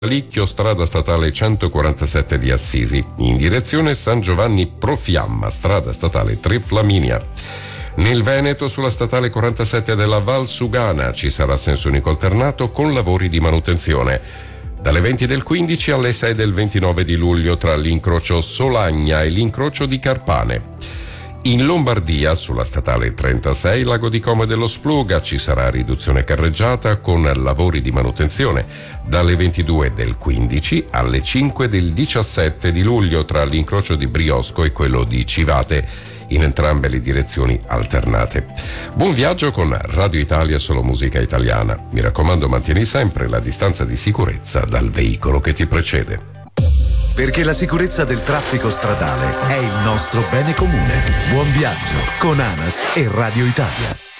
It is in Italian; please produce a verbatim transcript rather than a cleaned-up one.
Licchio, strada statale centoquarantasette di Assisi, in direzione San Giovanni Profiamma, strada statale tre Flaminia. Nel Veneto, sulla statale quarantasette della Val Sugana, ci sarà senso unico alternato con lavori di manutenzione. Dalle venti del quindici alle sei del ventinove di luglio tra l'incrocio Solagna e l'incrocio di Carpane. In Lombardia, sulla statale trentasei, Lago di Como e dello Spluga, ci sarà riduzione carreggiata con lavori di manutenzione dalle ventidue del quindici alle cinque del diciassette di luglio tra l'incrocio di Briosco e quello di Civate, in entrambe le direzioni alternate. Buon viaggio con Radio Italia, solo musica italiana. Mi raccomando, mantieni sempre la distanza di sicurezza dal veicolo che ti precede. Perché la sicurezza del traffico stradale è il nostro bene comune. Buon viaggio con ANAS e Radio Italia.